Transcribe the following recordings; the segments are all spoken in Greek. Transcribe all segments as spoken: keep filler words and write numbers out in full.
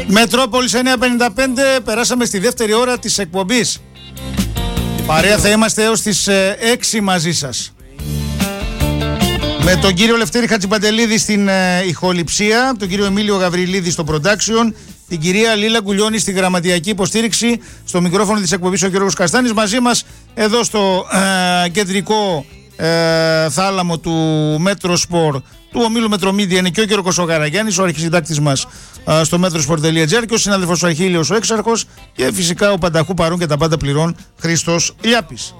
Μετρόπολης εννιακόσια πενήντα πέντε, περάσαμε στη δεύτερη ώρα της εκπομπής. Παρέα θα είμαστε έως τις έξι μαζί σας. Με τον κύριο Λευτέρη Χατζιπαντελίδη στην ε, ηχοληψία, τον κύριο Εμίλιο Γαβριλίδη στο production, την κυρία Λίλα Κουλιώνη στη γραμματιακή υποστήριξη, στο μικρόφωνο της εκπομπής ο Γιώργος Καστάνης, μαζί μας εδώ στο ε, κεντρικό ε, θάλαμο του Μέτροσπορ, του ομίλου Μετρομίδια, είναι και ο Γιώργος ο Γαραγιάννης, ο αρχισυντάκτης μας ε, στο μέτροσπορ τελεία τζι άρ, και ο συνάδελφος ο Αχίλιος ο Έξαρχος, και φυσικά ο πανταχού παρών και τα πάντα πληρών Χρήστος Λιάπης.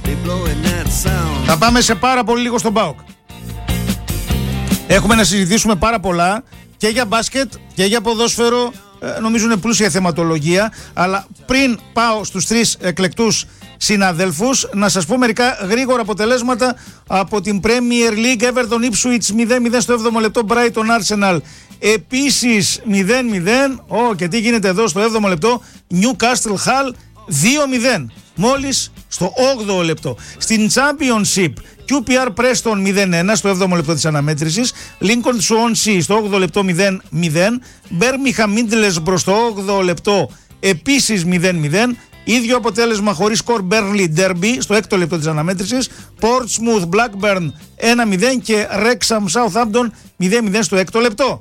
Θα πάμε σε πάρα πολύ λίγο στον ΠΑΟΚ. Έχουμε να συζητήσουμε πάρα πολλά και για μπάσκετ και για ποδόσφαιρο. Ε, νομίζω είναι πλούσια θεματολογία. Αλλά πριν πάω στους τρεις εκλεκτούς συναδέλφους, να σας πω μερικά γρήγορα αποτελέσματα από την Premier League. Everton Ipswich μηδέν μηδέν στο έβδομο λεπτό. Brighton Arsenal επίσης μηδέν μηδέν. Ω, και τι γίνεται εδώ στο έβδομο λεπτό. Newcastle Hull δύο μηδέν. Μόλις στο όγδοο λεπτό. Στην Championship, κιου πι αρ Preston μηδέν ένα στο έβδομο λεπτό της αναμέτρησης. Lincoln Swansea στο όγδοο λεπτό μηδέν μηδέν. Birmingham Middlesbrough στο όγδοο λεπτό επίσης μηδέν μηδέν. Ίδιο αποτέλεσμα χωρίς σκορ Burnley Derby στο έκτο λεπτό της αναμέτρησης. Portsmouth Blackburn ένα μηδέν και Wrexham Southampton μηδέν μηδέν στο έκτο λεπτό.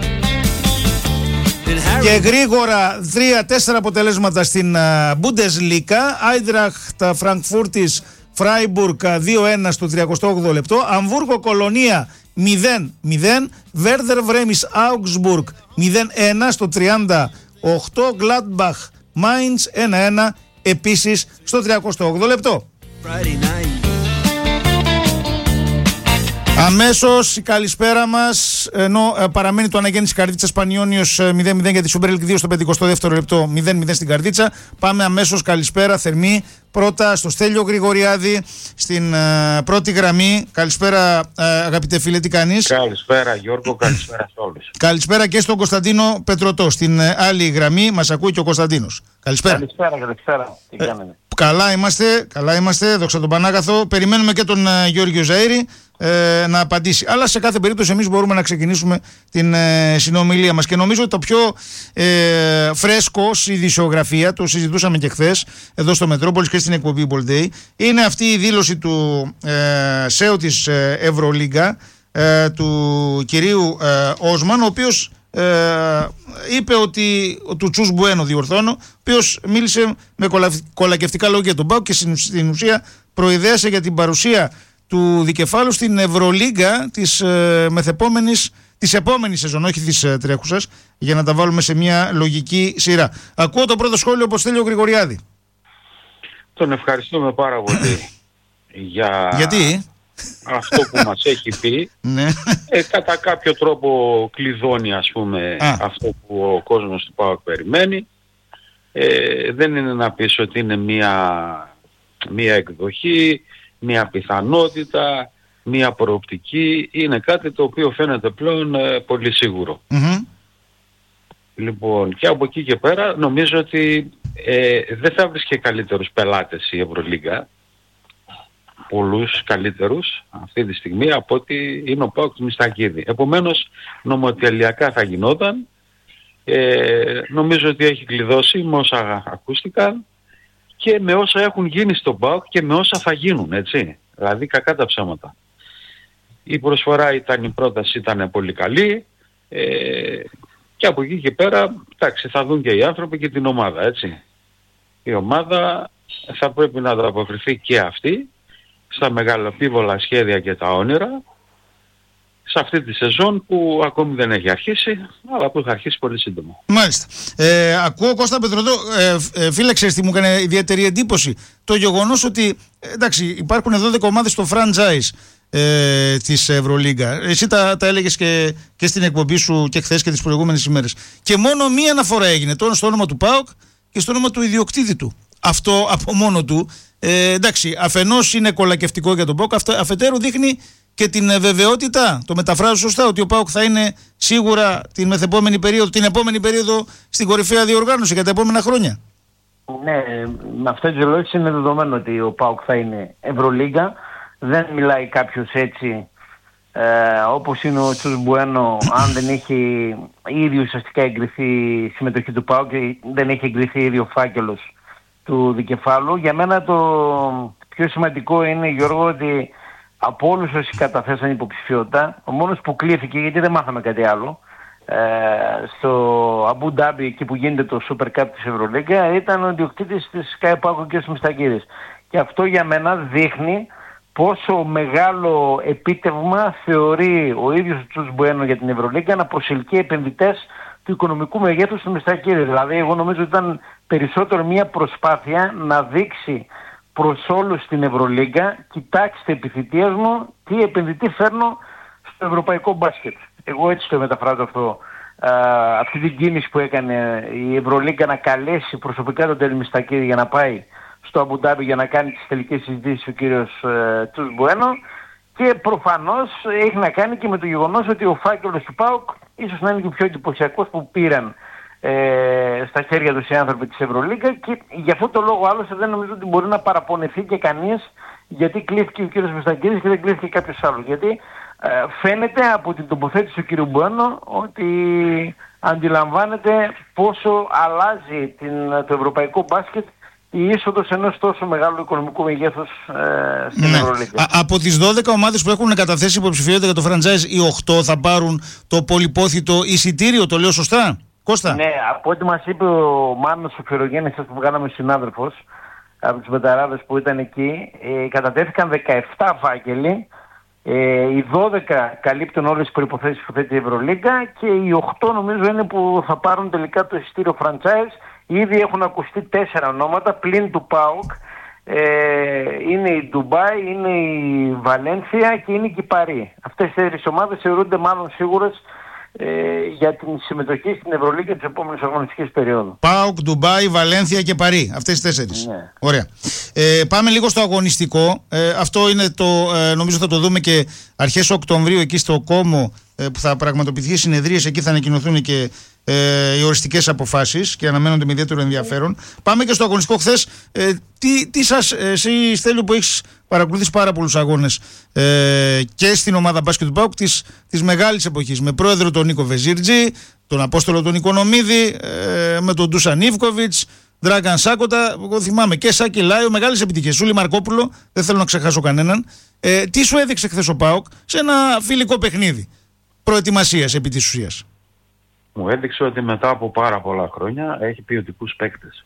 Και γρήγορα τρία τέσσερα αποτελέσματα στην uh, Bundesliga. Eintracht Frankfurtis Freiburg δύο ένα στο τριανταοκτώ όγδοο λεπτό. Αμβούργο Κολονία μηδέν μηδέν. Werder Bremen Augsburg μηδέν ένα στο τριάντα οκτώ. Gladbach Mainz ένα ένα επίσης στο τριανταοκτώ όγδοο λεπτό. Αμέσως η καλησπέρα μας, ενώ ε, παραμένει το αναγέννηση Καρδίτσας Πανιώνιος ε, μηδέν μηδέν για τη Super League δύο στο πενηκοστό δεύτερο λεπτό, μηδέν μηδέν στην Καρδίτσα. Πάμε αμέσως καλησπέρα θερμή πρώτα στο Στέλιο Γρηγοριάδη στην ε, πρώτη γραμμή. Καλησπέρα ε, αγαπητέ φίλε, τι κάνεις? Καλησπέρα Γιώργο, καλησπέρα σε όλους. Καλησπέρα και στον Κωνσταντίνο Πετρωτό στην ε, άλλη γραμμή, μας ακούει και ο Κωνσταντίνος. Καλησπέρα. Καλησπέρα, καλησπέρα. Τι κάνετε? Ε, καλά είμαστε, καλά είμαστε, δόξα τον Πανάγαθο. Περιμένουμε και τον ε, Γιώργιο Ζαΐρη ε, να απαντήσει. Αλλά σε κάθε περίπτωση εμείς μπορούμε να ξεκινήσουμε την ε, συνομιλία μας. Και νομίζω ότι το πιο ε, φρέσκο στη ειδησιογραφία, το συζητούσαμε και χθες εδώ στο Μετρόπολης και στην εκπομπή Ball Day, είναι αυτή η δήλωση του ε, σέο της ε, Ευρωλίγκα, ε, του κυρίου ε, Όσμαν, ο οποίος Ε, είπε ότι του Τσούς Μπουένο, διορθώνω, ο οποίος μίλησε με κολακευτικά λόγια για τον ΠΑΟΚ και στην ουσία προειδέασε για την παρουσία του δικεφάλου στην Ευρωλίγκα της ε, μεθεπόμενης, της επόμενης σεζόν, όχι της ε, τρέχουσας, για να τα βάλουμε σε μια λογική σειρά. Ακούω το πρώτο σχόλιο από Στέλιο Γρηγοριάδη. Τον ευχαριστούμε πάρα πολύ για... Γιατί? Αυτό που μας έχει πει. Ναι. ε, κατά κάποιο τρόπο κλειδώνει, ας πούμε, Α. αυτό που ο κόσμος του ΠΑΟΚ περιμένει. Ε, δεν είναι να πεις ότι είναι μία, μία εκδοχή, μία πιθανότητα, μία προοπτική. Είναι κάτι το οποίο φαίνεται πλέον ε, πολύ σίγουρο. Mm-hmm. Λοιπόν, και από εκεί και πέρα νομίζω ότι ε, δεν θα βρεις και καλύτερους πελάτες η Ευρωλίγκα, πολλούς καλύτερους αυτή τη στιγμή από ότι είναι ο ΠΑΟΚ του Μιστακίδη. Επομένως νομοτελειακά θα γινόταν. Ε, νομίζω ότι έχει κλειδώσει με όσα ακούστηκαν και με όσα έχουν γίνει στον ΠΑΟΚ και με όσα θα γίνουν, έτσι. Δηλαδή κακά τα ψέματα. Η προσφορά ήταν, η πρόταση ήταν πολύ καλή ε, και από εκεί και πέρα, εντάξει, θα δουν και οι άνθρωποι και την ομάδα, έτσι. Η ομάδα θα πρέπει να ανταποκριθεί και αυτή στα μεγαλοπίβολα σχέδια και τα όνειρα σε αυτή τη σεζόν που ακόμη δεν έχει αρχίσει, αλλά που θα αρχίσει πολύ σύντομα. Μάλιστα. Ε, ακούω Κώστα Πετρωτό, ε, ε, φίλε, ξέρεις τι μου έκανε ιδιαίτερη εντύπωση? Το γεγονός ότι, εντάξει, υπάρχουν δώδεκα ομάδες στο franchise ε, της Ευρωλίγκα. Εσύ τα, τα έλεγες και, και στην εκπομπή σου και χθες και τις προηγούμενες ημέρες. Και μόνο μία αναφορά έγινε, τώρα στο όνομα του ΠΑΟΚ και στο όνομα του ιδιοκτήτη του. Αυτό από μόνο του, ε, εντάξει, αφενός είναι κολακευτικό για τον ΠΑΟΚ, αφετέρου δείχνει και την βεβαιότητα, το μεταφράζω σωστά, ότι ο ΠΑΟΚ θα είναι σίγουρα την μεθεπόμενη περίοδο, την επόμενη περίοδο στην κορυφαία διοργάνωση για τα επόμενα χρόνια. Ναι, με αυτές τις δηλώσεις είναι δεδομένο ότι ο ΠΑΟΚ θα είναι Ευρωλίγκα. Δεν μιλάει κάποιος έτσι ε, όπως είναι ο Τσους Μπουένο, αν δεν έχει ήδη ουσιαστικά εγκριθεί η συμμετοχή του ΠΑΟΚ και δεν έχει εγκριθεί ήδη ο φάκελος του δικεφάλου. Για μένα το πιο σημαντικό είναι, Γιώργο, ότι από όλους όσοι καταθέσαν υποψηφιότητα, ο μόνος που κλείθηκε, γιατί δεν μάθαμε κάτι άλλο, ε, στο Αμπού Ντάμπι, εκεί που γίνεται το Super Cup της Ευρωλίγκα, ήταν ο ιδιοκτήτης της ΚΑΕ ΠΑΟΚ και ο Μιστακίδης. Και αυτό για μένα δείχνει πόσο μεγάλο επίτευγμα θεωρεί ο ίδιος ο Τσους Μπουένο για την Ευρωλίγκα να προσελκύει επενδυτές του οικονομικού μεγέθους του Μιστακίδη. Δηλαδή εγώ νομίζω ότι ήταν περισσότερο μια προσπάθεια να δείξει προς όλους στην Ευρωλίγκα, κοιτάξτε επιθυμίες μου, τι επενδυτή φέρνω στο ευρωπαϊκό μπάσκετ. Εγώ έτσι το μεταφράζω αυτό. Α, αυτή την κίνηση που έκανε η Ευρωλίγκα να καλέσει προσωπικά τον Τέλη Μιστακίδη για να πάει στο Αμπού Ντάμπι για να κάνει τις τελικές συζητήσεις ο κύριος ε, Τσους Μπουένο, και προφανώς έχει να κάνει και με το γεγονός ότι ο φάκελος του ΠΑΟΚ ίσως να είναι και ο πιο εντυπωσιακός που πήραν ε, στα χέρια τους οι άνθρωποι της Ευρωλίγκα, και γι' αυτό το λόγο άλλωστε δεν νομίζω ότι μπορεί να παραπονεθεί και κανείς γιατί κλείθηκε ο κύριος Μιστακίδης και δεν κλείθηκε κάποιος άλλος. Γιατί ε, φαίνεται από την τοποθέτηση του κύριου Μπουένο ότι αντιλαμβάνεται πόσο αλλάζει την, το ευρωπαϊκό μπάσκετ η είσοδος ενός τόσο μεγάλου οικονομικού μεγέθους ε, στην ναι. Ευρωλίγκα. Από τις δώδεκα ομάδες που έχουν καταθέσει υποψηφιότητα για το franchise, οι οκτώ θα πάρουν το πολυπόθητο εισιτήριο, το λέω σωστά, Κώστα? Ναι, από ό,τι μας είπε ο Μάνος ο Φερογέννης που βγάλαμε συνάδελφος από τους μπεταράδες που ήταν εκεί, ε, κατατέθηκαν δεκαεπτά φάκελοι, ε, οι δώδεκα καλύπτουν όλες τις προϋποθέσεις που θέτει η Ευρωλίγκα και οι οκτώ νομίζω είναι που θα πάρουν τελικά το εισιτήριο franchise. Ήδη έχουν ακουστεί τέσσερα ονόματα πλην του ΠΑΟΚ. Ε, είναι η Ντουμπάι, είναι η Βαλένθια και είναι και η Παρί. Αυτές οι τέσσερις ομάδες θεωρούνται μάλλον σίγουρες ε, για την συμμετοχή στην Ευρωλίγκα της επόμενης αγωνιστικής περίοδου. ΠΑΟΚ, Ντουμπάι, Βαλένθια και Παρί. Αυτές οι τέσσερις. Ναι. Ωραία. Ε, πάμε λίγο στο αγωνιστικό. Ε, αυτό είναι το, ε, νομίζω θα το δούμε και αρχές Οκτωβρίου εκεί στο Κόμο, ε, που θα πραγματοποιηθεί συνεδρίες. Εκεί θα ανακοινωθούν και Ε, οι οριστικές αποφάσεις και αναμένονται με ιδιαίτερο ενδιαφέρον. Πάμε και στο αγωνιστικό χθες. Ε, τι, τι σας, εσύ Στέλιο που έχεις παρακολουθήσει πάρα πολλούς αγώνες ε, και στην ομάδα μπάσκετ του ΠΑΟΚ της, της μεγάλης εποχής, με πρόεδρο τον Νίκο Βεζίρτζη, τον Απόστολο τον Οικονομίδη, ε, με τον Ντούσαν Ιβκοβιτς, Δράγκαν Σάκοτα, εγώ θυμάμαι και Σάκη Λάιο, μεγάλες επιτυχίες. Σούλη Μαρκόπουλο, δεν θέλω να ξεχάσω κανέναν. Ε, τι σου έδειξε χθες ο ΠΑΟΚ σε ένα φιλικό παιχνίδι προετοιμασίας επί της ουσίας? Μου έδειξε ότι μετά από πάρα πολλά χρόνια έχει ποιοτικούς παίκτες.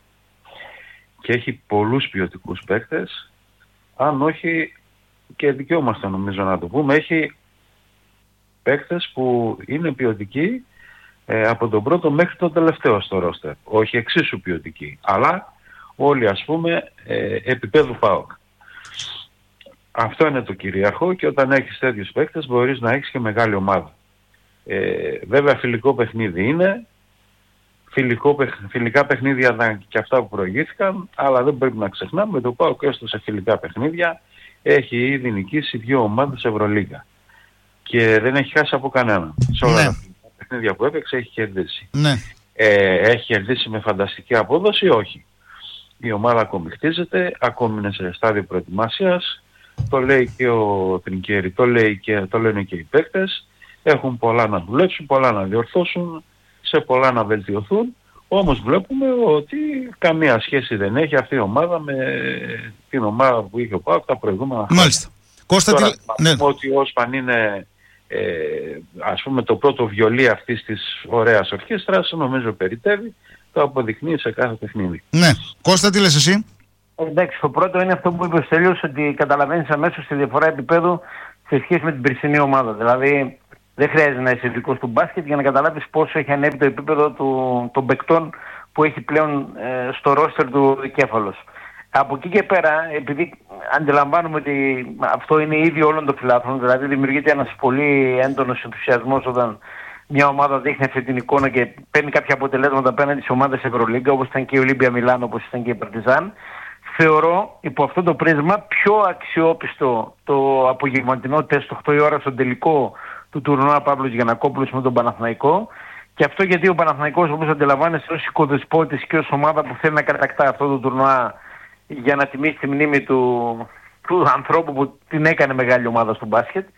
Και έχει πολλούς ποιοτικούς παίκτες, αν όχι και δικαιούμαστε νομίζω να το πούμε. Έχει παίκτες που είναι ποιοτικοί ε, από τον πρώτο μέχρι τον τελευταίο στο ρόστερ. Όχι εξίσου ποιοτικοί, αλλά όλοι ας πούμε ε, επίπεδου ΠΑΟΚ. Αυτό είναι το κυρίαρχο, και όταν έχεις τέτοιους παίκτες μπορείς να έχεις και μεγάλη ομάδα. Ε, βέβαια φιλικό παιχνίδι είναι, φιλικό, φιλικά παιχνίδια ήταν και αυτά που προηγήθηκαν, αλλά δεν πρέπει να ξεχνάμε ότι το ΠΑΟΚ έστω σε φιλικά παιχνίδια έχει ήδη νικήσει δύο ομάδες Ευρωλίγκα και δεν έχει χάσει από κανέναν. Σε όλα ναι. τα φιλικά παιχνίδια που έπαιξε έχει κερδίσει. Ναι. Ε, έχει κερδίσει με φανταστική απόδοση? Όχι. Η ομάδα ακόμη χτίζεται, ακόμη είναι σε στάδιο προετοιμασίας, το λέει και ο Τρινκέρι, το, λέει και, το λένε και οι παίκτες. Έχουν πολλά να δουλέψουν, πολλά να διορθώσουν, σε πολλά να βελτιωθούν. Όμως βλέπουμε ότι καμία σχέση δεν έχει αυτή η ομάδα με την ομάδα που είχε ο ΠΑΟΚ τα προηγούμενα χρόνια. Μάλιστα. Κώστα, Τώρα, τι... ναι. ότι ο Όσπαν είναι ε, ας πούμε το πρώτο βιολί αυτής της ωραίας ορχήστρας, νομίζω περιτεύει, το αποδεικνύει σε κάθε παιχνίδι. Ναι. Κώστα, τι λες εσύ? Εντάξει, το πρώτο είναι αυτό που είπε ο Στέλιος, ότι καταλαβαίνεις αμέσως τη διαφορά επίπεδου σε σχέση με την περσινή ομάδα. Δηλαδή, δεν χρειάζεται να είσαι ειδικός του μπάσκετ για να καταλάβεις πόσο έχει ανέβει το επίπεδο του, των παικτών που έχει πλέον ε, στο ρόστερ του δικέφαλος. Από εκεί και πέρα, επειδή αντιλαμβάνουμε ότι αυτό είναι ήδη όλων των φιλάθλων, δηλαδή δημιουργείται ένας πολύ έντονος ενθουσιασμός όταν μια ομάδα δείχνει αυτή την εικόνα και παίρνει κάποια αποτελέσματα απέναντι στις ομάδες Ευρωλίγκα, όπως ήταν και η Ολύμπια Μιλάνο, όπως ήταν και η Παρτιζάν. Θεωρώ υπό αυτό το πρίσμα πιο αξιόπιστο το απογευματινό τεστ οκτώ η ώρα στον τελικό του τουρνουά Παύλος Γιαννακόπουλος με τον Παναθηναϊκό. Και αυτό γιατί ο Παναθηναϊκός, όπως αντιλαμβάνεστε, ως οικοδεσπότης και ως ομάδα που θέλει να κατακτά αυτό το τουρνουά για να τιμήσει τη μνήμη του, του ανθρώπου που την έκανε μεγάλη ομάδα στο μπάσκετ,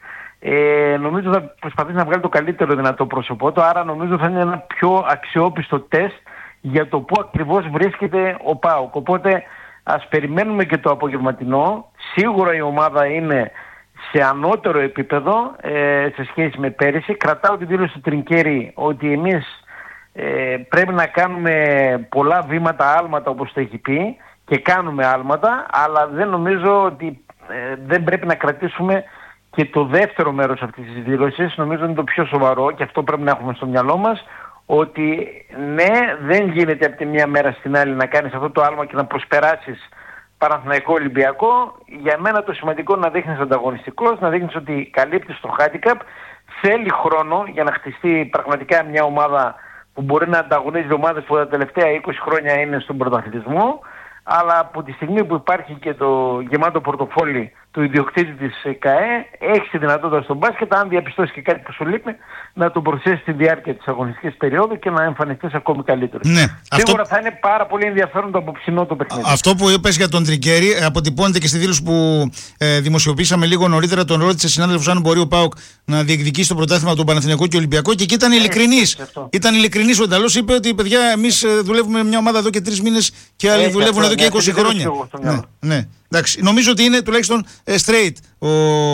Ε, νομίζω θα προσπαθήσει να βγάλει το καλύτερο δυνατό πρόσωπό του, άρα νομίζω θα είναι ένα πιο αξιόπιστο τεστ για το πού ακριβώς βρίσκεται ο ΠΑΟΚ. Οπότε ας περιμένουμε και το απογευματινό. Σίγουρα η ομάδα είναι σε ανώτερο επίπεδο ε, σε σχέση με πέρυσι. Κρατάω τη δήλωση του Τρινκέρι ότι εμείς ε, πρέπει να κάνουμε πολλά βήματα, άλματα όπως το έχει πει, και κάνουμε άλματα, αλλά δεν νομίζω ότι ε, δεν πρέπει να κρατήσουμε και το δεύτερο μέρος αυτής της δήλωσης. Νομίζω είναι το πιο σοβαρό και αυτό πρέπει να έχουμε στο μυαλό μας, ότι ναι, δεν γίνεται από τη μία μέρα στην άλλη να κάνεις αυτό το άλμα και να προσπεράσεις Παναθηναϊκό Ολυμπιακό. Για μένα το σημαντικό είναι να δείχνεις ανταγωνιστικός, να δείχνεις ότι καλύπτεις το handicap. Θέλει χρόνο για να χτιστεί πραγματικά μια ομάδα που μπορεί να ανταγωνίζει ομάδες που τα τελευταία είκοσι χρόνια είναι στον πρωταθλητισμό, αλλά από τη στιγμή που υπάρχει και το γεμάτο πορτοφόλι του ιδιοκτήτη της ΚΑΕ, έχει τη δυνατότητα στο μπάσκετ, αν διαπιστώσει και κάτι που σου λείπει, να τον προσθέσει στη διάρκεια της αγωνιστικής περίοδου και να εμφανιστείς ακόμη καλύτερο. Ναι, σίγουρα αυτό... θα είναι πάρα πολύ ενδιαφέρον το απόψινό το παιχνίδι. Αυτό που είπες για τον Τρινκέρι αποτυπώνεται και στη δήλωση που ε, δημοσιοποιήσαμε λίγο νωρίτερα. Τον ρώτησε συνάδελφος αν μπορεί ο ΠΑΟΚ να διεκδικήσει το πρωτάθλημα του Παναθηναϊκού και Ολυμπιακό, και εκεί ήταν ειλικρινής. Ήταν ειλικρινής ο Νταλός, είπε ότι παιδιά, εμείς δουλεύουμε με μια ομάδα εδώ και τρεις μήνες και άλλοι δουλεύουν αυτό, εδώ και είκοσι χρόνια. Ναι, ναι. Εντάξει, νομίζω ότι είναι τουλάχιστον ε, straight ο,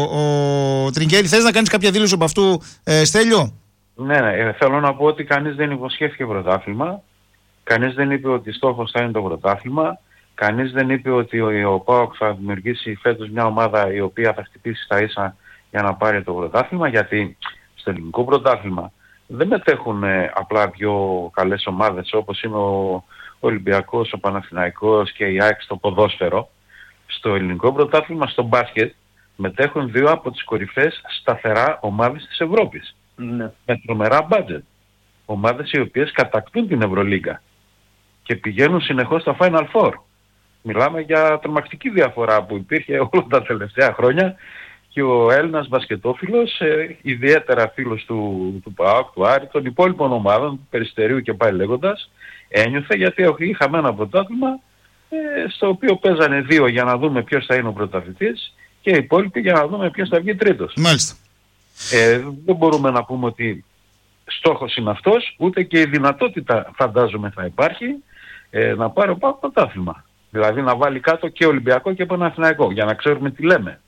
ο Τρινκέρι. Θες να κάνεις κάποια δήλωση από αυτού, ε, Στέλιο? Ναι, ναι, θέλω να πω ότι κανείς δεν υποσχέθηκε πρωτάθλημα. Κανείς δεν είπε ότι στόχος θα είναι το πρωτάθλημα. Κανείς δεν είπε ότι ο, ο ΠΑΟΚ θα δημιουργήσει φέτος μια ομάδα η οποία θα χτυπήσει στα ίσα για να πάρει το πρωτάθλημα, γιατί στο ελληνικό πρωτάθλημα δεν μετέχουν ε, απλά δύο καλές ομάδες όπως είναι ο Ολυμπιακός, ο Παναθηναϊκός και η ΑΕΚ στο ποδόσφαιρο. Στο ελληνικό πρωτάθλημα, στο μπάσκετ, μετέχουν δύο από τις κορυφαίες σταθερά ομάδες της Ευρώπης. Ναι. Με τρομερά budget. Ομάδες οι οποίες κατακτούν την Ευρωλίγκα και πηγαίνουν συνεχώς στα Final Four. Μιλάμε για τρομακτική διαφορά που υπήρχε όλα τα τελευταία χρόνια και ο Έλληνας μπασκετόφιλος, ε, ιδιαίτερα φίλος του, του ΠΑΟΚ, του Άρη, των υπόλοιπων ομάδων, του Περιστερίου και πάει λέγοντας, ένιωθε γιατί είχαμε ένα πρωτάθλημα ε, στο οποίο παίζανε δύο για να δούμε ποιος θα είναι ο πρωταθλητής και οι υπόλοιποι για να δούμε ποιος θα βγει τρίτος. Μάλιστα. Ε, δεν μπορούμε να πούμε ότι στόχος είναι αυτός, ούτε και η δυνατότητα φαντάζομαι θα υπάρχει ε, να πάρει ο ΠΑΟΚ πρωτάθλημα. Δηλαδή να βάλει κάτω και Ολυμπιακό και Παναθηναϊκό, για να ξέρουμε τι λέμε.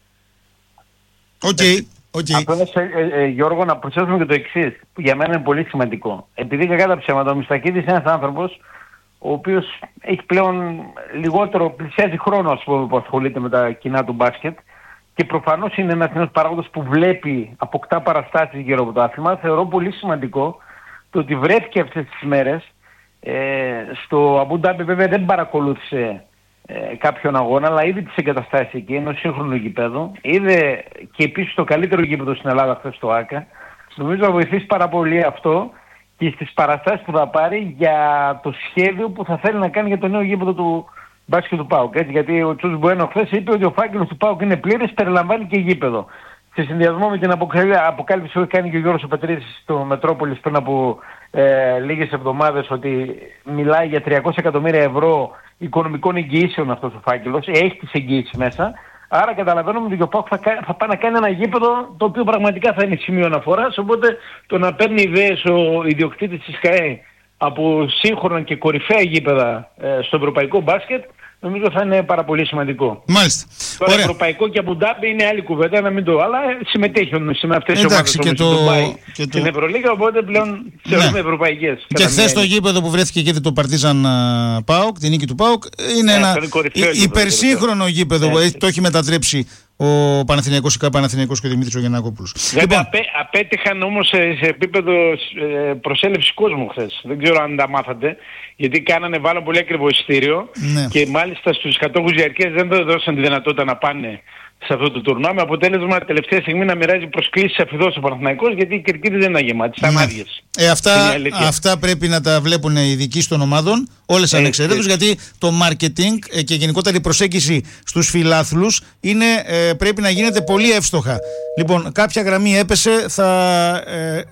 Οκ. Okay. Okay. Απλώς, ε, ε, Γιώργο, να προσθέσουμε και το εξής, που για μένα είναι πολύ σημαντικό. Επειδή κακά τα ψέματα, ο Μιστακίδης είναι ένας άνθρωπος ο οποίος έχει πλέον λιγότερο, πλησιάζει χρόνο, ας πούμε, που ασχολείται με τα κοινά του μπάσκετ, και προφανώς είναι ένας νέος παράγοντας που βλέπει, αποκτά παραστάσεις γύρω από το άθλημα. Θεωρώ πολύ σημαντικό το ότι βρέθηκε αυτές τις μέρες ε, στο Αμπού Ντάμπι. Βέβαια δεν παρακολούθησε ε, κάποιον αγώνα, αλλά είδε τις εγκαταστάσεις εκεί, ενός σύγχρονου γηπέδου. Είδε και επίσης το καλύτερο γήπεδο στην Ελλάδα χθες στο ΆΚΑ. Νομίζω θα βοηθήσει πάρα πολύ αυτό και στις παραστάσεις που θα πάρει για το σχέδιο που θα θέλει να κάνει για το νέο γήπεδο του μπάσκετ του ΠΑΟΚ. Έτσι, γιατί ο Τσούς Μπουένο χθες είπε ότι ο φάκελος του ΠΑΟΚ είναι πλήρης, περιλαμβάνει και γήπεδο. Σε συνδυασμό με την αποκάλυψη που έχει κάνει και ο Γιώργος ο Πετρίδης στο Μετρόπολης πριν από ε, λίγες εβδομάδες, ότι μιλάει για τριακόσια εκατομμύρια ευρώ οικονομικών εγγυήσεων αυτός ο φάκελος, έχει τις εγγυήσεις μέσα. Άρα καταλαβαίνουμε ότι ο ΠΑΟΚ θα, θα πάει να κάνει ένα γήπεδο το οποίο πραγματικά θα είναι σημείο αναφοράς. Οπότε το να παίρνει ιδέες ο ιδιοκτήτης της ΚΑΕ από σύγχρονα και κορυφαία γήπεδα ε, στο ευρωπαϊκό μπάσκετ, νομίζω θα είναι πάρα πολύ σημαντικό. Μάλιστα. Το ευρωπαϊκό και Αμπού Ντάμπι είναι άλλη κουβέντα, να μην το, αλλά συμμετέχει με αυτές τις ομάδες και το, και στην το... Ευρωλίγα, οπότε πλέον θεωρούμε ναι. ευρωπαϊκές. Και χθες το γήπεδο που βρέθηκε εκεί το Παρτίζαν ΠΑΟΚ, την νίκη του ΠΑΟΚ, είναι ναι, ένα υπερσύγχρονο γήπεδο που το έχει μετατρέψει ο Παναθηναϊκός και ο Δημήτρης ο Γιαννακόπουλος. Λοιπόν, απέ, απέτυχαν όμως σε, σε επίπεδο ε, προσέλευσης κόσμου χθες. Δεν ξέρω αν τα μάθατε, γιατί κάνανε βάλαν πολύ ακριβό εισιτήριο ναι. και μάλιστα στους κατόχους διαρκείας δεν δώσαν τη δυνατότητα να πάνε σε αυτό το τουρνουά, με αποτέλεσμα τελευταία στιγμή να μοιράζει προσκλήσεις αφιδός ο Παναθηναϊκός, γιατί οι κερκίδες δεν είναι γεμάτες, ήταν άδειες. Ε, αυτά, αυτά πρέπει να τα βλέπουν οι ειδικοί των ομάδων, όλες ανεξαιρέτως, γιατί το marketing και γενικότερα η προσέγγιση στους φιλάθλους είναι, ε, πρέπει να γίνεται πολύ εύστοχα. Λοιπόν, κάποια γραμμή έπεσε, θα... Ε,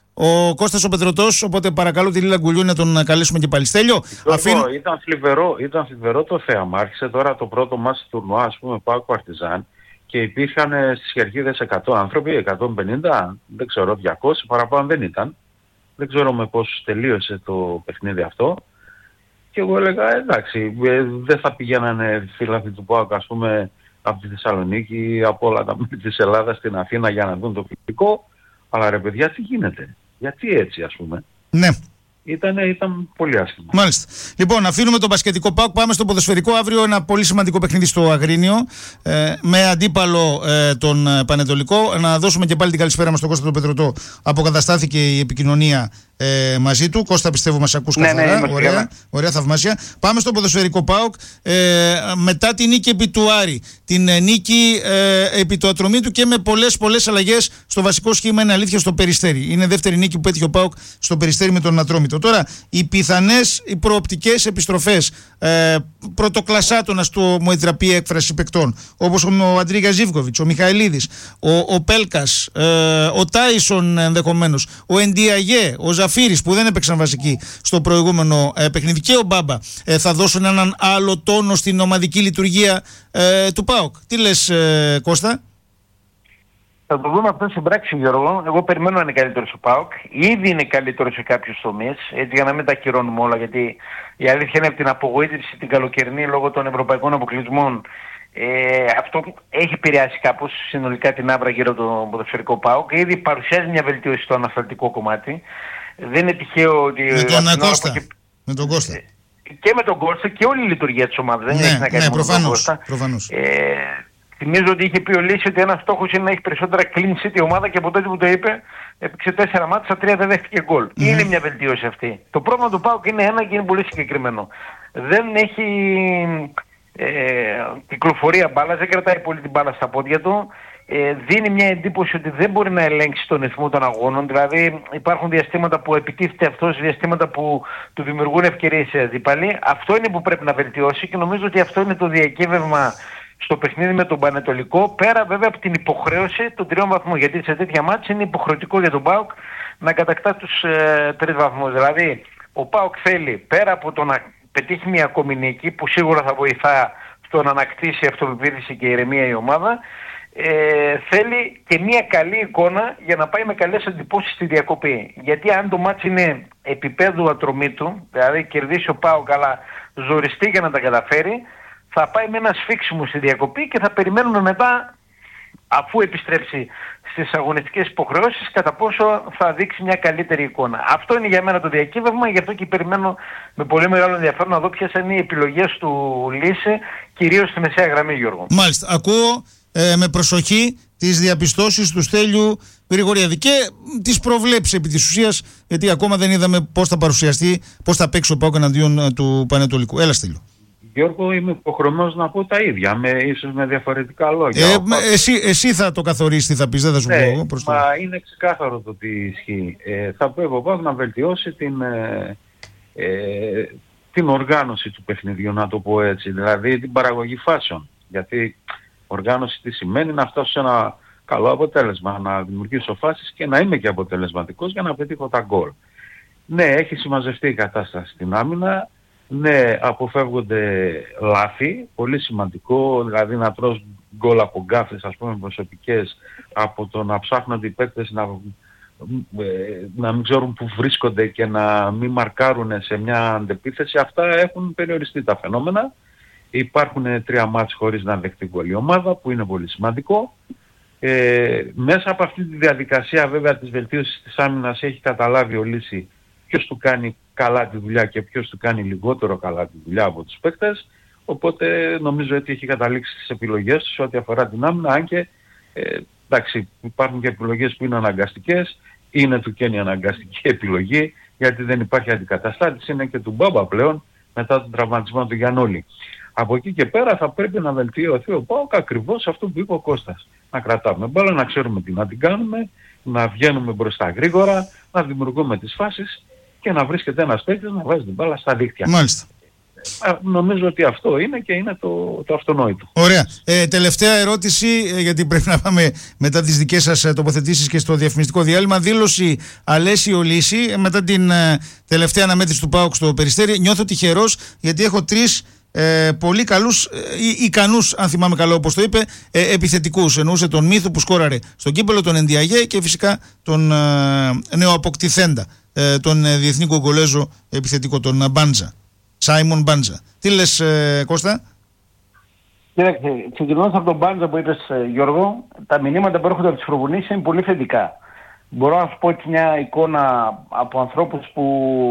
ο Κώστας ο Πετρωτός, οπότε παρακαλώ τη Λίλα Γκουλιού να τον καλέσουμε και πάλι. Στέλιο, αφήνω... ήταν, θλιβερό, ήταν θλιβερό το θέαμα. Άρχισε τώρα το πρώτο μας τουρνουά, ας πούμε, ΠΑΟΚ Παρτιζάν, και υπήρχαν στις κερκίδες εκατό άνθρωποι, εκατόν πενήντα, δεν ξέρω, διακόσιοι, παραπάνω δεν ήταν. Δεν ξέρω με πόσους τελείωσε το παιχνίδι αυτό. Και εγώ έλεγα εντάξει, δεν θα πηγαίνανε φίλαθλοι του ΠΑΟΚ, ας πούμε, από τη Θεσσαλονίκη, από όλα τα μέρη της Ελλάδας στην Αθήνα για να δουν το φιλικό. Αλλά ρε παιδιά, τι γίνεται, γιατί έτσι, ας πούμε. Ναι. Ήτανε, ήταν πολύ άσχημα. Μάλιστα. Λοιπόν, αφήνουμε το μπασκετικό ΠΑΟΚ, πάμε στο ποδοσφαιρικό. Αύριο ένα πολύ σημαντικό παιχνίδι στο Αγρίνιο, ε, με αντίπαλο ε, τον Πανετολικό. Να δώσουμε και πάλι την καλησπέρα μας στον Κώστα τον Πετρωτό. Αποκαταστάθηκε η επικοινωνία ε, μαζί του. Κώστα, πιστεύω μας ακούς καθαρά. Ναι, ναι, ωραία, ωραία, θαυμάσια. Πάμε στο ποδοσφαιρικό ΠΑΟΚ. Ε, μετά την νίκη επί του Άρη, την ε, νίκη ε, επί του Ατρωμίτου και με πολλές πολλές αλλαγές στο βασικό σχήμα, είναι αλήθεια, στο Περιστέρι. Είναι δεύτερη νίκη που πέτυχε ο ΠΑΟΚ στο Περιστέρι με τον Ατρόμητο. Τώρα, οι πιθανές, οι προοπτικές επιστροφές ε, πρωτοκλασσάτων, στο μου επιτραπεί έκφραση παικτών, όπως ο Αντρίγα Ζίβκοβιτς, ο Μιχαηλίδης, ο, ο Πέλκας, ε, ο Τάισον ενδεχομένως, ο Εντιαγέ, ο Ζαφύρης που δεν έπαιξαν βασική στο προηγούμενο ε, παιχνίδι, και ο Μπάμπα ε, θα δώσουν έναν άλλο τόνο στην ομαδική λειτουργία ε, του ΠΑΟΚ. Τι λες, ε, Κώστα? Θα το δούμε αυτό στην πράξη, Γιώργο. Εγώ περιμένω να είναι καλύτερος ο ΠΑΟΚ. Ήδη είναι καλύτερος σε κάποιους τομείς, έτσι, για να μην τα ακυρώνουμε όλα, γιατί η αλήθεια είναι από την απογοήτευση την καλοκαιρινή λόγω των ευρωπαϊκών αποκλεισμών. Ε, αυτό έχει επηρεάσει κάπως συνολικά την άβρα γύρω από το ποδοσφαιρικό ΠΑΟΚ. Ήδη παρουσιάζει μια βελτίωση στο ανασταλτικό κομμάτι. Δεν είναι τυχαίο ότι. Με τον Κώστα. Και... Με τον Κώστα. Και με τον Κώστα και όλη η λειτουργία της ομάδας. Δεν ναι, έχει να κάνει ναι, με τον Κώστα. Προφανώς. Ε, Θυμίζω ότι είχε πει ο Λύση ότι ένας στόχος είναι να έχει περισσότερα clean sheet η ομάδα, και από τότε που το είπε έπαιξε τέσσερα μάτια, στα τρία δεν δέχτηκε γκολ. Mm. Είναι μια βελτίωση αυτή. Το πρόβλημα του ΠΑΟΚ είναι ένα και είναι πολύ συγκεκριμένο. Δεν έχει ε, κυκλοφορία μπάλας, δεν κρατάει πολύ την μπάλα στα πόδια του. Ε, δίνει μια εντύπωση ότι δεν μπορεί να ελέγξει τον ρυθμό των αγώνων. Δηλαδή υπάρχουν διαστήματα που επιτίθεται αυτός, διαστήματα που του δημιουργούν ευκαιρίες σε αντίπαλοι. Αυτό είναι που πρέπει να βελτιώσει και νομίζω ότι αυτό είναι το διακύβευμα στο παιχνίδι με τον Πανετολικό, πέρα βέβαια από την υποχρέωση των τριών βαθμών. Γιατί σε τέτοια μάτια είναι υποχρεωτικό για τον ΠΑΟΚ να κατακτά τους ε, τρεις βαθμούς. Δηλαδή, ο ΠΑΟΚ θέλει πέρα από το να πετύχει μια ακόμη νίκη, που σίγουρα θα βοηθά στο να ανακτήσει αυτοπεποίθηση και ηρεμία η ομάδα, ε, θέλει και μια καλή εικόνα για να πάει με καλές εντυπώσεις στη διακοπή. Γιατί αν το μάτς είναι επίπεδου Ατρωμίτου, δηλαδή κερδίσει ο ΠΑΟΚ αλλά ζοριστεί για να τα καταφέρει, θα πάει με ένα σφίξιμο στη διακοπή και θα περιμένουμε μετά, αφού επιστρέψει στις αγωνιστικές υποχρεώσεις, κατά πόσο θα δείξει μια καλύτερη εικόνα. Αυτό είναι για μένα το διακύβευμα, γι' αυτό και περιμένω με πολύ μεγάλο ενδιαφέρον να δω ποιες είναι οι επιλογές του Λύση, κυρίως στη μεσαία γραμμή, Γιώργο. Μάλιστα. Ακούω ε, με προσοχή τις διαπιστώσεις του Στέλιου Γρηγοριάδη και τις προβλέψεις επί της ουσίας, γιατί ακόμα δεν είδαμε πώς θα παρουσιαστεί, πώς θα παίξει ο ΠΑΟΚ εναντίον του Πανετολικού. Έλα, Στέλιο. Γιώργο, είμαι υποχρεωμένος να πω τα ίδια, με, ίσως με διαφορετικά λόγια. Ε, εσύ, εσύ θα το καθορίσεις τι θα πεις, δεν θα σου ναι, πω εγώ. Προς μα το... είναι ξεκάθαρο το τι ισχύει. Ε, θα πρέπει ο ΠΑΟΚ να βελτιώσει την, ε, ε, την οργάνωση του παιχνιδιού, να το πω έτσι, δηλαδή την παραγωγή φάσεων. Γιατί οργάνωση τι σημαίνει? Να φτάσω σε ένα καλό αποτέλεσμα, να δημιουργήσω φάσεις και να είμαι και αποτελεσματικός για να πετύχω τα γκολ. Ναι, έχει συμμαζευτεί η κατάσταση στην άμυνα. Ναι, αποφεύγονται λάθη, πολύ σημαντικό, δηλαδή να τρως γκολ από γκάφες, ας πούμε, προσωπικές, από το να ψάχνονται οι παίκτες να, να μην ξέρουν που βρίσκονται και να μην μαρκάρουν σε μια αντεπίθεση. Αυτά έχουν περιοριστεί τα φαινόμενα. Υπάρχουν τρία μάτς χωρίς να δεχτεί γκολ η ομάδα, που είναι πολύ σημαντικό. Ε, μέσα από αυτή τη διαδικασία βέβαια της βελτίωσης της άμυνας έχει καταλάβει ο Λύση ποιος του κάνει καλά τη δουλειά και ποιος του κάνει λιγότερο καλά τη δουλειά από τους παίκτες. Οπότε νομίζω ότι έχει καταλήξει τις επιλογές του ό,τι αφορά την άμυνα, αν και ε, εντάξει, υπάρχουν και επιλογές που είναι αναγκαστικές. Είναι του Κένι αναγκαστική επιλογή, γιατί δεν υπάρχει αντικαταστάτης, είναι και του Μπάμπα πλέον μετά τον τραυματισμό του Γιαννούλη. Από εκεί και πέρα θα πρέπει να βελτιωθεί ο ΠΑΟΚ ακριβώς αυτό που είπε ο Κώστας. Να κρατάμε μπάλα, να ξέρουμε τι να την κάνουμε, να βγαίνουμε μπροστά γρήγορα, να δημιουργούμε τις φάσεις και να βρίσκεται ένας παίκτης να βάζει την μπάλα στα δίκτυα. Μάλιστα. Ε, νομίζω ότι αυτό είναι και είναι το, το αυτονόητο. Ωραία. Ε, τελευταία ερώτηση, ε, γιατί πρέπει να πάμε μετά τις δικές σας ε, τοποθετήσεις και στο διαφημιστικό διάλειμμα. Δήλωση Αλέσιο Λύση, ε, μετά την ε, τελευταία αναμέτρηση του ΠΑΟΚ στο Περιστέρι. Νιώθω τυχερός γιατί έχω τρεις ε, πολύ καλούς, ε, ικανούς, αν θυμάμαι καλό όπως το είπε, ε, επιθετικούς. Εννοούσε τον Μύθου που σκόραρε στον κύπελο, τον Ενδιαγέ και φυσικά τον ε, νεοαποκτηθέντα, ε, τον ε, διεθνή κογκολέζο επιθετικό, τον Μπάντζα, Σάιμον Μπάντζα. Τι λες, ε, Κώστα? Κοίταξε, ξεκινώντας από τον Μπάντζα που είπες, Γιώργο, τα μηνύματα που έρχονται από τις προπονήσεις είναι πολύ θετικά. Μπορώ να σου πω έτσι μια εικόνα από ανθρώπους που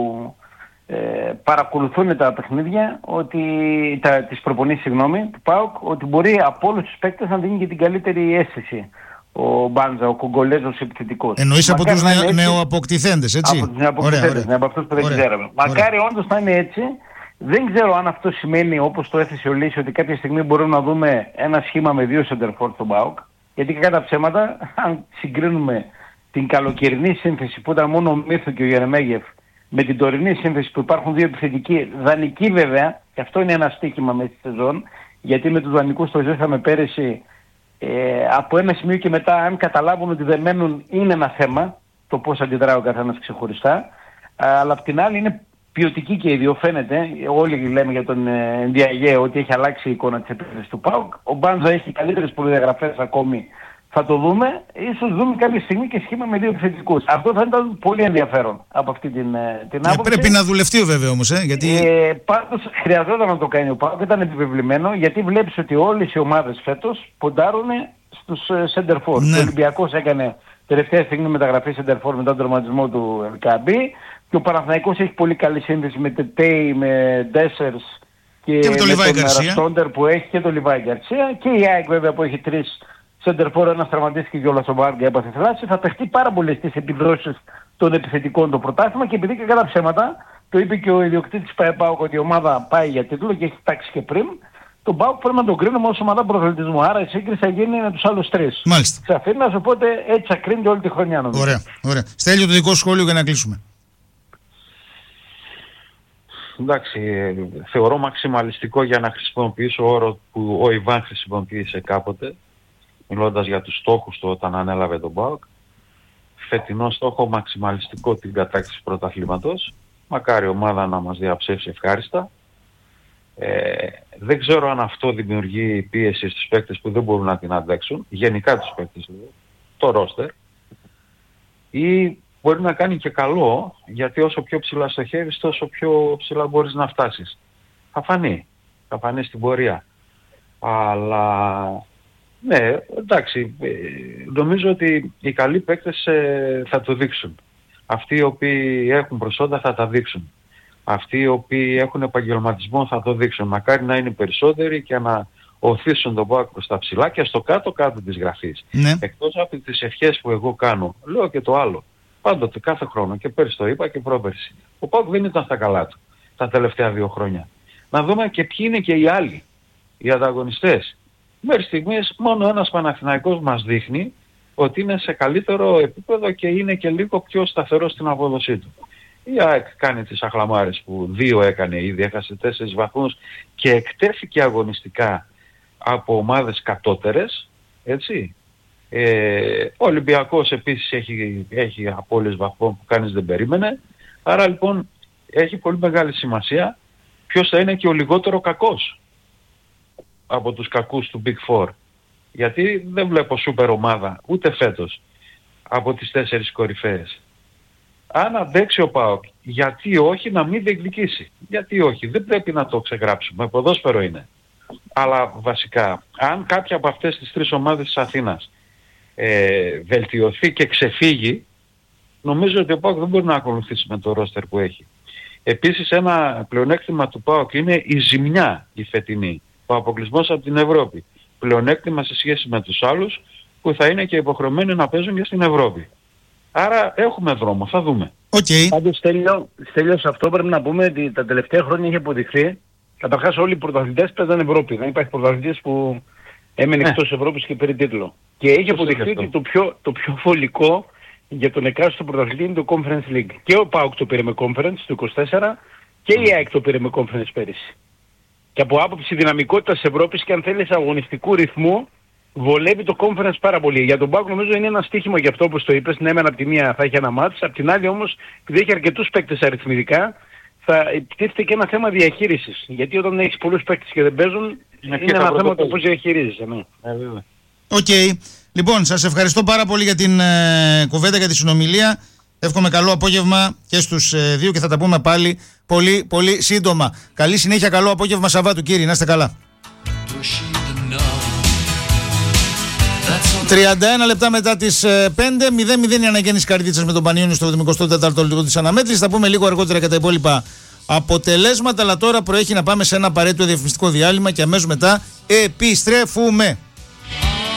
ε, παρακολουθούν τα παιχνίδια, ότι, τα, τις προπονήσεις, συγγνώμη, του ΠΑΟΚ, ότι μπορεί από όλους τους παίκτες να δίνει και την καλύτερη αίσθηση ο Μπάντζα, ο Κογκολέζος επιθετικός. Εννοείς από τους νεο, νεοαποκτηθέντες, έτσι? Από τους νεοαποκτηθέντες, ναι, από αυτούς που δεν ξέραμε. Μακάρι όντως να είναι έτσι. Δεν ξέρω αν αυτό σημαίνει, όπως το έθεσε ο Λύσης, ότι κάποια στιγμή μπορούμε να δούμε ένα σχήμα με δύο σεντερφόρ στον ΠΑΟΚ. Γιατί και κατά ψέματα, αν συγκρίνουμε την καλοκαιρινή σύνθεση που ήταν μόνο ο Μύθου και ο Γερεμέγεφ με την τωρινή σύνθεση που υπάρχουν δύο επιθετικοί, δανεικοί βέβαια, και αυτό είναι ένα στοίχημα μέσα στη σεζόν, γιατί με τους δανεικούς το ζήσαμε πέρυσι, ε, από ένα σημείο και μετά, αν καταλάβουν ότι δεν μένουν, είναι ένα θέμα το πώς αντιδράει ο καθένας ξεχωριστά. Αλλά απ' την άλλη είναι ποιοτική και οι δύο, φαίνεται. Όλοι λέμε για τον Ενδιαγέ ότι έχει αλλάξει η εικόνα της επίθεσης του ΠΑΟΚ. Ο Μπάντζα έχει καλύτερες προδιαγραφές ακόμη. Θα το δούμε. Ίσως δούμε κάποια στιγμή και σχήμα με δύο επιθετικούς. Αυτό θα ήταν πολύ ενδιαφέρον από αυτή την, την άποψη. Ε, πρέπει να δουλευτεί βέβαια όμως, ε, γιατί... Ε, πάντως χρειαζόταν να το κάνει ο ΠΑΟΚ. Ήταν επιβεβλημένο, γιατί βλέπεις ότι όλες οι ομάδες φέτος ποντάρουν στους center for. Ναι. Ο Ολυμπιακός έκανε τελευταία στιγμή μεταγραφή center for μετά τον τερματισμό του Ελκαμπή. Και ο Παναθηναϊκός έχει πολύ καλή σύνδεση με Τετέι, με Ντέσσερς και, και με, με τον Ραστόντερ που έχει και τον Λιβάη Γκαρσία. Και η ΑΕΚ βέβαια που έχει τρεις σεντερφόρ, ένας τραυματίστηκε και ο Λασοβάργκα έπαθε θλάση. Θα παιχτεί πάρα πολύ στις επιδόσεις των επιθετικών το πρωτάθλημα, και επειδή και κατά ψέματα, το είπε και ο ιδιοκτήτης ΠΑΟΚ ότι η ομάδα πάει για τίτλο και έχει τάξει και πριν, τον ΠΑΟΚ πρέπει να τον κρίνουμε ως ομάδα πρωταθλητισμού. Άρα η σύγκριση θα γίνει με τους άλλους τρεις. Μάλιστα. Ξαφνικά, οπότε έτσι θα κρίνεται όλη τη χρονιά, νομίζω. Ωραία, ωραία. Στέλιο, το δικό σχόλιο για να κλείσουμε. Εντάξει, θεωρώ μαξιμαλιστικό, για να χρησιμοποιήσω όρο που ο Ιβάν χρησιμοποίησε κάποτε, μιλώντας για τους στόχους του όταν ανέλαβε τον ΠΑΟΚ. Φετινό στόχο μαξιμαλιστικό την κατάκτηση πρωταθλήματος. Μακάρι η ομάδα να μας διαψεύσει ευχάριστα. Ε, δεν ξέρω αν αυτό δημιουργεί πίεση στους παίκτες που δεν μπορούν να την αντέξουν, γενικά τους παίκτες, το ρόστερ, ή μπορεί να κάνει και καλό, γιατί όσο πιο ψηλά στοχεύεις, τόσο πιο ψηλά μπορείς να φτάσεις. Θα φανεί, θα φανεί στην πορεία. Αλλά, ναι, εντάξει, νομίζω ότι οι καλοί παίκτες ε, θα το δείξουν. Αυτοί οι οποίοι έχουν προσόντα θα τα δείξουν. Αυτοί οι οποίοι έχουν επαγγελματισμό θα το δείξουν. Μακάρι να είναι περισσότεροι και να οθήσουν τον ΠΑΟΚ προς τα ψηλά και στο κάτω-κάτω της γραφής. Ναι. Εκτός από τις ευχές που εγώ κάνω, λέω και το άλλο. Πάντοτε, κάθε χρόνο, και πέρυσι το είπα και πρόπερσι, ο ΠΑΟΚ δεν ήταν στα καλά του τα τελευταία δύο χρόνια. Να δούμε και ποιοι είναι και οι άλλοι, οι ανταγωνιστές. Μέχρι στιγμής μόνο ένας Παναθηναϊκός μας δείχνει ότι είναι σε καλύτερο επίπεδο και είναι και λίγο πιο σταθερό στην απόδοσή του. Η ΑΕΚ κάνει τις αχλαμάρες που δύο έκανε ήδη, έχασε τέσσερις βαθμούς και εκτέθηκε αγωνιστικά από ομάδες κατώτερες, έτσι. Ε, ο Ολυμπιακός επίσης έχει, έχει απώλειες βαθμών που κανείς δεν περίμενε. Άρα λοιπόν έχει πολύ μεγάλη σημασία ποιος θα είναι και ο λιγότερο κακός από τους κακούς του Big Four. Γιατί δεν βλέπω σούπερ ομάδα ούτε φέτος από τις τέσσερις κορυφαίες. Αν αντέξει ο ΠΑΟΚ, γιατί όχι να μην διεκδικήσει? Γιατί όχι? Δεν πρέπει να το ξεγράψουμε. Ποδόσφαιρο είναι. Αλλά βασικά, αν κάποια από αυτές τις τρεις ομάδες της Αθήνας ε, βελτιωθεί και ξεφύγει, νομίζω ότι ο ΠΑΟΚ δεν μπορεί να ακολουθήσει με το ρόστερ που έχει. Επίσης ένα πλεονέκτημα του ΠΑΟΚ είναι η ζημιά η φετινή, ο αποκλεισμός από την Ευρώπη. Πλεονέκτημα σε σχέση με τους άλλους που θα είναι και υποχρεωμένοι να παίζουν και στην Ευρώπη. Άρα έχουμε δρόμο, θα δούμε. Okay. Πάντως Στέλιο, Στέλιο, σε αυτό πρέπει να πούμε ότι τα τελευταία χρόνια είχε αποδειχθεί, καταρχάς όλοι οι πρωταθλητές παίζαν Ευρώπη. Δεν υπάρχει πρωταθλητής που έμενε ναι. εκτός Ευρώπης και πήρε τίτλο. Και έχει αποδειχθεί ότι το πιο, το πιο βολικό για τον εκάστοτε πρωταθλητή είναι το Conference League. Και ο ΠΑΟΚ το πήρε με Conference το είκοσι τέσσερα και η ΑΕΚ το πήρε με Conference πέρυσι. Και από άποψη δυναμικότητας Ευρώπης και αν θέλεις αγωνιστικού ρυθμού, βολεύει το Conference πάρα πολύ. Για τον ΠΑΟΚ νομίζω είναι ένα στοίχημα γι' αυτό όπως το είπες. Ναι, μεν από τη μία θα έχει ένα μάτς, από την άλλη όμως, επειδή έχει αρκετούς παίκτες αριθμητικά, θα υπτίθεται και ένα θέμα διαχείρισης. Γιατί όταν έχεις πολλούς παίκτες και δεν παίζουν, είναι ένα θέμα το πώς διαχειρίζεσαι. Ναι. Οκ. Okay. Λοιπόν, σας ευχαριστώ πάρα πολύ για την ε, κουβέντα, για τη συνομιλία. Εύχομαι καλό απόγευμα και στους ε, δύο και θα τα πούμε πάλι πολύ πολύ σύντομα. Καλή συνέχεια, καλό απόγευμα Σαββάτου κύριοι, να είστε καλά. τριάντα ένα λεπτά μετά τις πέντε, μηδέν μηδέν η αναγέννηση Καρδίτσας με τον Πανιόνιο στο εικοστό τέταρτο λεπτό της αναμέτρησης. Θα πούμε λίγο αργότερα για τα υπόλοιπα αποτελέσματα, αλλά τώρα προέχει να πάμε σε ένα απαραίτητο διαφημιστικό διάλειμμα και αμέσως μετά επιστρέφουμε.